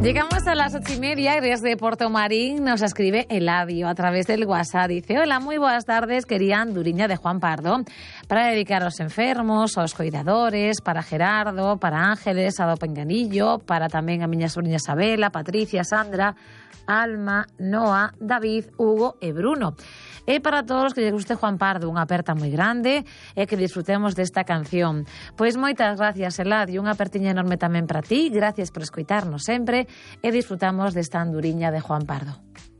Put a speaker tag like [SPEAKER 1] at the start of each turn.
[SPEAKER 1] Llegamos a las 8:30 y desde Porto Marín nos escribe Eladio a través del WhatsApp. Dice: hola, muy buenas tardes, quería anduriña de Juan Pardo para dedicar a los enfermos, aos cuidadores, para Gerardo, para Ángeles, a do Penganillo, para tamén a miña sobrinha Isabela, Patricia, Sandra, Alma, Noa, David, Hugo e Bruno. E para todos os que lles guste Juan Pardo, unha aperta moi grande e que disfrutemos desta canción. Pois moitas gracias, Eladio, unha apertiña enorme tamén para ti, gracias por escoitarnos sempre e disfrutamos desta anduriña de Juan Pardo.